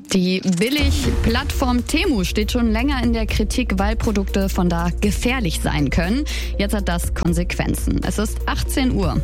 Die Billig-Plattform Temu steht schon länger in der Kritik, weil Produkte von da gefährlich sein können. Jetzt hat das Konsequenzen. Es ist 18 Uhr.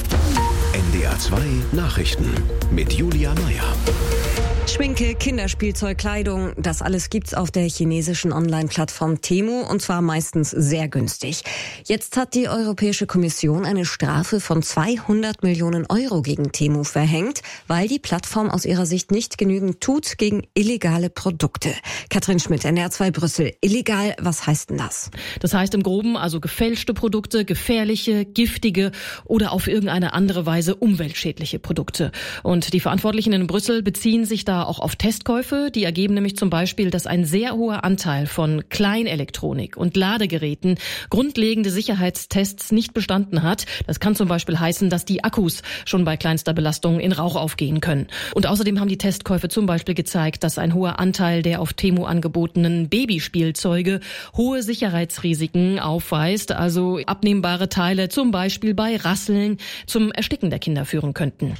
NDR 2 Nachrichten mit Julia Meyer. Schminke, Kinderspielzeug, Kleidung, das alles gibt's auf der chinesischen Online-Plattform Temu und zwar meistens sehr günstig. Jetzt hat die Europäische Kommission eine Strafe von 200 Millionen Euro gegen Temu verhängt, weil die Plattform aus ihrer Sicht nicht genügend tut gegen illegale Produkte. Katrin Schmidt, NDR 2 Brüssel. Illegal, was heißt denn das? Das heißt im Groben also gefälschte Produkte, gefährliche, giftige oder auf irgendeine andere Weise umweltschädliche Produkte. Und die Verantwortlichen in Brüssel beziehen sich da auch auf Testkäufe. Die ergeben nämlich zum Beispiel, dass ein sehr hoher Anteil von Kleinelektronik und Ladegeräten grundlegende Sicherheitstests nicht bestanden hat. Das kann zum Beispiel heißen, dass die Akkus schon bei kleinster Belastung in Rauch aufgehen können. Und außerdem haben die Testkäufe zum Beispiel gezeigt, dass ein hoher Anteil der auf Temu angebotenen Babyspielzeuge hohe Sicherheitsrisiken aufweist, also abnehmbare Teile zum Beispiel bei Rasseln zum Ersticken der Kinder führen könnten.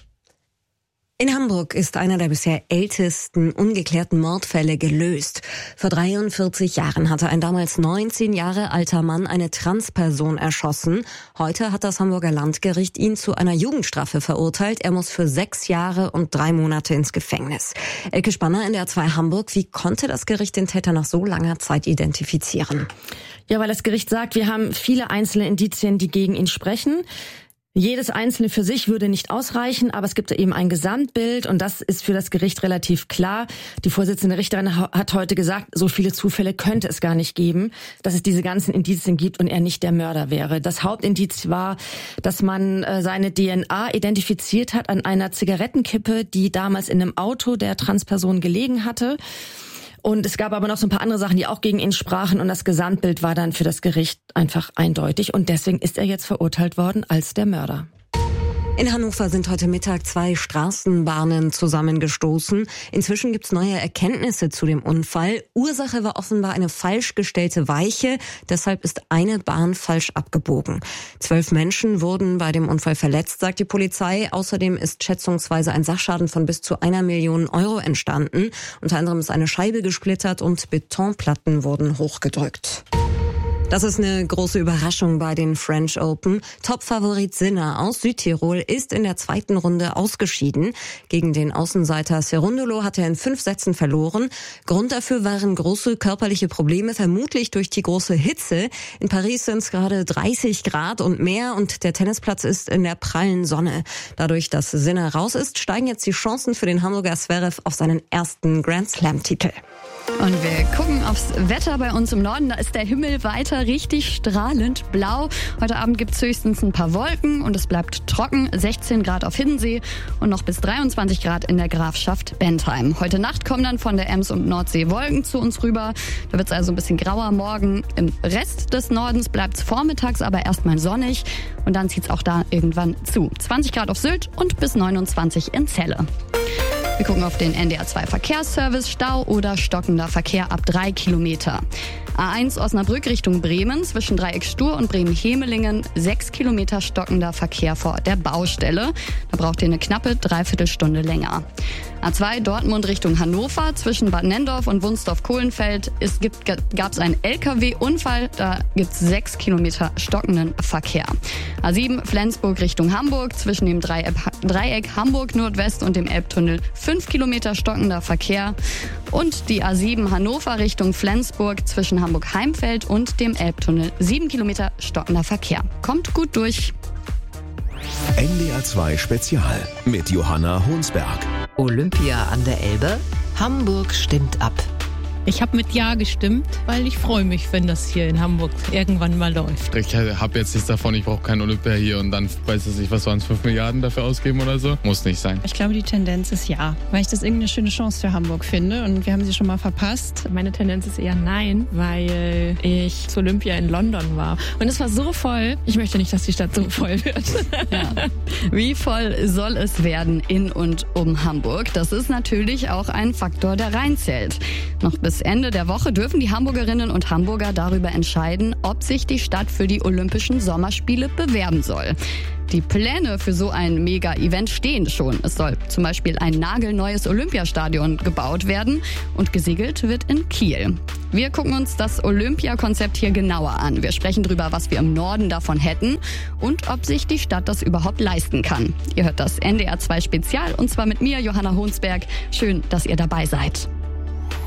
In Hamburg ist einer der bisher ältesten ungeklärten Mordfälle gelöst. Vor 43 Jahren hatte ein damals 19 Jahre alter Mann eine Transperson erschossen. Heute hat das Hamburger Landgericht ihn zu einer Jugendstrafe verurteilt. Er muss für 6 Jahre und 3 Monate ins Gefängnis. Elke Spanner, NDR 2 Hamburg. Wie konnte das Gericht den Täter nach so langer Zeit identifizieren? Ja, weil das Gericht sagt, wir haben viele einzelne Indizien, die gegen ihn sprechen. Jedes einzelne für sich würde nicht ausreichen, aber es gibt eben ein Gesamtbild und das ist für das Gericht relativ klar. Die Vorsitzende Richterin hat heute gesagt, so viele Zufälle könnte es gar nicht geben, dass es diese ganzen Indizien gibt und er nicht der Mörder wäre. Das Hauptindiz war, dass man seine DNA identifiziert hat an einer Zigarettenkippe, die damals in einem Auto der Transperson gelegen hatte. Und es gab aber noch so ein paar andere Sachen, die auch gegen ihn sprachen und das Gesamtbild war dann für das Gericht einfach eindeutig und deswegen ist er jetzt verurteilt worden als der Mörder. In Hannover sind heute Mittag 2 Straßenbahnen zusammengestoßen. Inzwischen gibt's neue Erkenntnisse zu dem Unfall. Ursache war offenbar eine falsch gestellte Weiche. Deshalb ist eine Bahn falsch abgebogen. 12 Menschen wurden bei dem Unfall verletzt, sagt die Polizei. Außerdem ist schätzungsweise ein Sachschaden von bis zu 1 Million Euro entstanden. Unter anderem ist eine Scheibe gesplittert und Betonplatten wurden hochgedrückt. Das ist eine große Überraschung bei den French Open. Topfavorit Sinner aus Südtirol ist in der zweiten Runde ausgeschieden. Gegen den Außenseiter Cerundolo hat er in 5 Sätzen verloren. Grund dafür waren große körperliche Probleme, vermutlich durch die große Hitze. In Paris sind es gerade 30 Grad und mehr und der Tennisplatz ist in der prallen Sonne. Dadurch, dass Sinner raus ist, steigen jetzt die Chancen für den Hamburger Zverev auf seinen ersten Grand Slam-Titel. Und wir gucken aufs Wetter bei uns im Norden. Da ist der Himmel weiter richtig strahlend blau. Heute Abend gibt es höchstens ein paar Wolken und es bleibt trocken. 16 Grad auf Hiddensee und noch bis 23 Grad in der Grafschaft Bentheim. Heute Nacht kommen dann von der Ems und Nordsee Wolken zu uns rüber. Da wird es also ein bisschen grauer morgen. Im Rest des Nordens bleibt es vormittags aber erstmal sonnig. Und dann zieht es auch da irgendwann zu. 20 Grad auf Sylt und bis 29 in Celle. Wir gucken auf den NDR 2 Verkehrsservice. Stau oder stockender Verkehr ab 3 Kilometer. A1 Osnabrück Richtung Bremen zwischen Dreieck Stur und Bremen-Hemelingen 6 Kilometer stockender Verkehr vor der Baustelle. Da braucht ihr eine knappe Dreiviertelstunde länger. A2 Dortmund Richtung Hannover zwischen Bad Nendorf und Wunsdorf-Kohlenfeld gab es einen LKW-Unfall. Da gibt es 6 Kilometer stockenden Verkehr. A7 Flensburg Richtung Hamburg zwischen dem Dreieck Hamburg Nordwest und dem Elbtunnel 5 Kilometer stockender Verkehr. Und die A7 Hannover Richtung Flensburg zwischen Hamburg-Heimfeld und dem Elbtunnel 7 Kilometer stockender Verkehr. Kommt gut durch. NDR 2 Spezial mit Johanna Honsberg. Olympia an der Elbe. Hamburg stimmt ab. Ich habe mit Ja gestimmt, weil ich freue mich, wenn das hier in Hamburg irgendwann mal läuft. Ich habe jetzt nichts davon, ich brauche kein Olympia hier und dann, weiß ich nicht, was waren es, 5 Milliarden dafür ausgeben oder so? Muss nicht sein. Ich glaube, die Tendenz ist ja, weil ich das irgendeine schöne Chance für Hamburg finde und wir haben sie schon mal verpasst. Meine Tendenz ist eher nein, weil ich zu Olympia in London war. Und es war so voll, ich möchte nicht, dass die Stadt so voll wird. Ja. Wie voll soll es werden in und um Hamburg? Das ist natürlich auch ein Faktor, der reinzählt. Noch bis Bis Ende der Woche dürfen die Hamburgerinnen und Hamburger darüber entscheiden, ob sich die Stadt für die Olympischen Sommerspiele bewerben soll. Die Pläne für so ein Mega-Event stehen schon. Es soll zum Beispiel ein nagelneues Olympiastadion gebaut werden und gesegelt wird in Kiel. Wir gucken uns das Olympiakonzept hier genauer an. Wir sprechen darüber, was wir im Norden davon hätten und ob sich die Stadt das überhaupt leisten kann. Ihr hört das NDR 2 Spezial und zwar mit mir, Johanna Honsberg. Schön, dass ihr dabei seid.